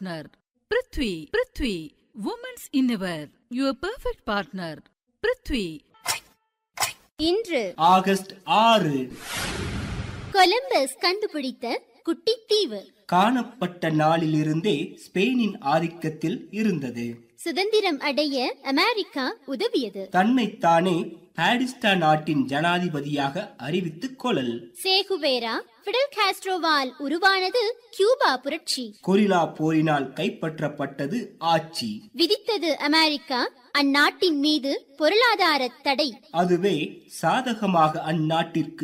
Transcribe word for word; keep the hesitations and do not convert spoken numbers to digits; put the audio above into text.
partner. Prithvi, Prithvi, women's innerwear, your perfect partner. Prithvi. இன்று August ஆறு Columbus கண்டுபிடித்த குட்டித்தீவு காணப்பட்ட நாளிலிருந்தே ஸ்பெயினின் ஆதிக்கத்தில் இருந்தது. சுதந்திரம் அடைய அமெரிக்கா உதவியது. தன்னைத்தானே பாடிஸ்டா நாட்டின் ஜனாதிபதியாக அறிவித்துக் கொள்ளல். சேகுவேரா பிடல் காஸ்ட்ரோவால் உருவானது கியூபா புரட்சி. கொரில்லா போரினால் கைப்பற்றப்பட்டது ஆட்சி. விதித்தது அமெரிக்கா அந்நாட்டின் மீது பொருளாதார தடை. அதுவே சாதகமாக அந்நாட்டிற்கு